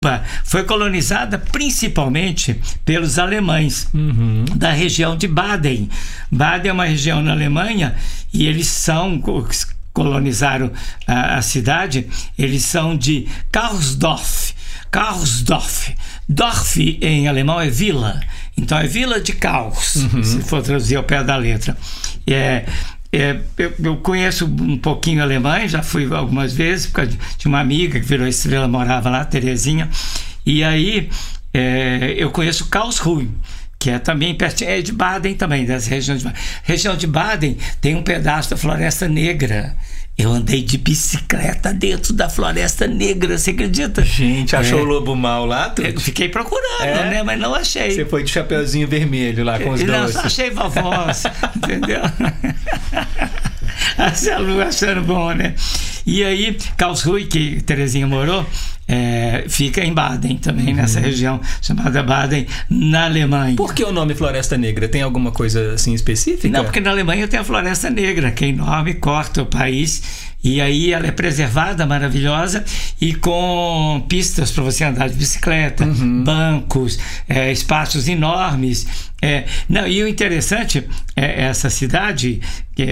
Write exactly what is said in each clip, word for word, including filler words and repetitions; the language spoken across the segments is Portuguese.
foi colonizada principalmente pelos alemães, uhum. da região de Baden. Baden é uma região na Alemanha e eles são, colonizaram a, a cidade, eles são de Karsdorf. Karsdorf. Dorf em alemão é vila, então é vila de Kars, uhum. se for traduzir ao pé da letra. É, É, eu, eu conheço um pouquinho alemão, já fui algumas vezes, por causa de uma amiga que virou estrela, morava lá, Terezinha, e aí é, eu conheço Karlsruhe, que é também pertinho, é de Baden também, dessa região de Baden. Região de Baden tem um pedaço da Floresta Negra. Eu andei de bicicleta dentro da Floresta Negra, você acredita? Gente, achou é. o lobo mau lá? Eu fiquei procurando, é? né? Mas não achei. Você foi de chapeuzinho vermelho lá com os não, doces. Não, só achei vovós, entendeu? Achando bom, né? E aí, Karlsruhe, que Terezinha morou, é, fica em Baden também, uhum. nessa região chamada Baden, na Alemanha. Por que o nome Floresta Negra? Tem alguma coisa assim específica? Não, porque na Alemanha tem a Floresta Negra, que é enorme, corta o país, e aí ela é preservada, maravilhosa, e com pistas para você andar de bicicleta, uhum. bancos, é, espaços enormes. É, não, e o interessante é essa cidade,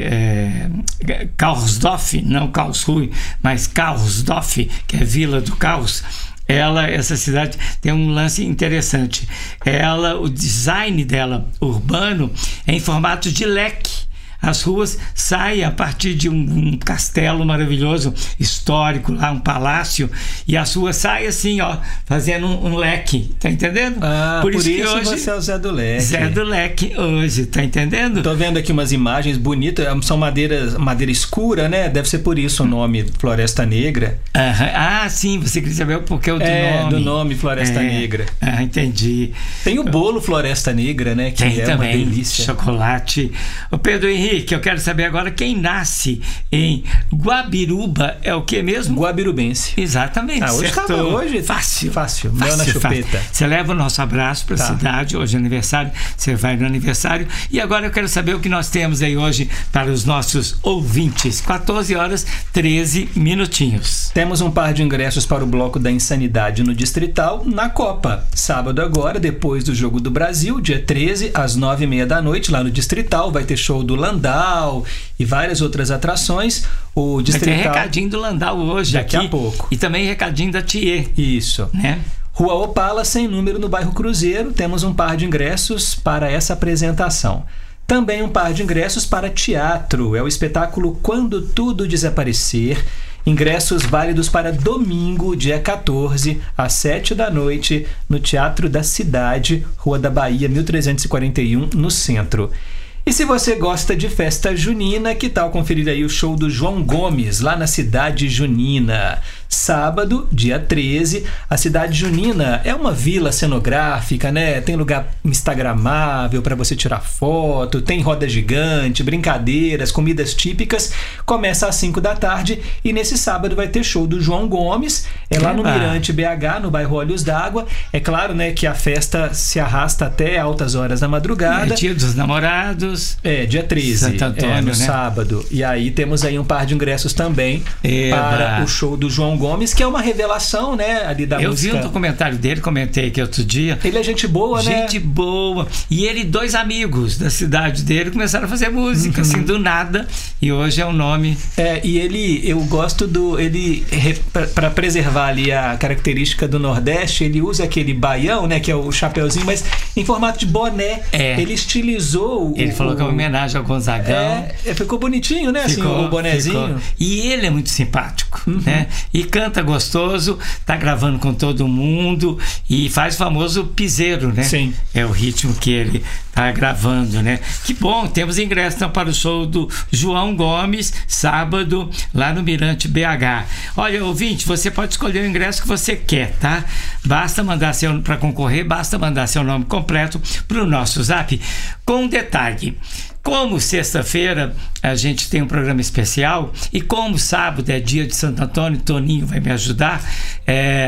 é, Karsdorf, não Karlsruhe, mas Karsdorf, que é Vila do Caos. Ela, essa cidade tem um lance interessante. Ela, o design dela urbano é em formato de leque. As ruas saem a partir de um, um castelo maravilhoso, histórico, lá um palácio, e as ruas saem assim, ó, fazendo um, um leque, tá entendendo? Ah, por, por isso, isso que hoje você é o Zé do Leque. Zé do Leque hoje, tá entendendo? Tô vendo aqui umas imagens bonitas, são madeiras, madeira escura, né? Deve ser por isso o nome Floresta Negra. Ah, ah sim, você queria saber o porquê do é, nome. do nome Floresta é, Negra. Ah, entendi. Tem o bolo Floresta Negra, né? Que Tem é também, uma delícia. Chocolate. Ô Pedro Henrique, que eu quero saber agora quem nasce em Guabiruba é o que mesmo? Guabirubense. Exatamente. Ah, hoje tava, hoje fácil. Fácil. Mel na chupeta. Fácil. Você leva o nosso abraço para a tá. cidade, hoje é aniversário, você vai no aniversário. E agora eu quero saber o que nós temos aí hoje para os nossos ouvintes. quatorze horas, treze minutinhos. Temos um par de ingressos para o Bloco da Insanidade no Distrital, na Copa. Sábado agora, depois do Jogo do Brasil, dia treze, às nove e meia da noite, lá no Distrital, vai ter show do Landau e várias outras atrações. O Distrital... Vai ter recadinho do Landau hoje daqui aqui, a pouco. E também recadinho da Thier. Isso. Né? Rua Opala, sem número, no bairro Cruzeiro. Temos um par de ingressos para essa apresentação. Também um par de ingressos para teatro. É o espetáculo Quando Tudo Desaparecer. Ingressos válidos para domingo, dia quatorze, às sete da noite, no Teatro da Cidade, Rua da Bahia, mil trezentos e quarenta e um, no centro. E se você gosta de festa junina, que tal conferir aí o show do João Gomes, lá na Cidade Junina? Sábado, dia treze, a Cidade Junina é uma vila cenográfica, né? Tem lugar instagramável para você tirar foto, tem roda gigante, brincadeiras, comidas típicas. Começa às cinco da tarde e nesse sábado vai ter show do João Gomes, é lá no Mirante B H, no bairro Olhos d'Água. É claro, né, que a festa se arrasta até altas horas da madrugada. É dia dos namorados. É, dia treze, Santo Antônio, é, no né? sábado. E aí temos aí um par de ingressos também Eba. para o show do João Gomes, que é uma revelação, né, ali da eu música. Eu vi um documentário dele, comentei aqui outro dia. Ele é gente boa, gente né? Gente boa. E ele, dois amigos da cidade dele, começaram a fazer música, uhum. assim, do nada. E hoje é o nome. É, e ele, eu gosto do... Ele, para preservar ali a característica do Nordeste, ele usa aquele baião, né, que é o chapeuzinho, mas em formato de boné. É. Ele estilizou... Ele o, falou que é uma homenagem ao Gonzagão. É, ficou bonitinho, né, ficou, assim, o bonezinho. Ficou. E ele é muito simpático, uhum. né? E canta gostoso, tá gravando com todo mundo e faz o famoso piseiro, né? Sim. É o ritmo que ele tá gravando, né? Que bom, temos ingresso então, para o show do João Gomes, sábado, lá no Mirante B H. Olha, ouvinte, você pode escolher o ingresso que você quer, tá? Basta mandar seu, para concorrer, basta mandar seu nome completo para o nosso zap, com um detalhe. Como sexta-feira a gente tem um programa especial e como sábado é dia de Santo Antônio, Toninho vai me ajudar, é,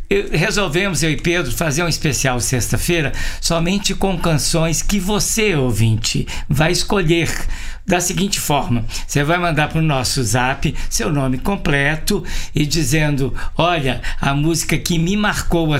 eu, resolvemos, eu e Pedro, fazer um especial sexta-feira somente com canções que você, ouvinte, vai escolher da seguinte forma: você vai mandar para o nosso zap seu nome completo e dizendo: olha, a música que me marcou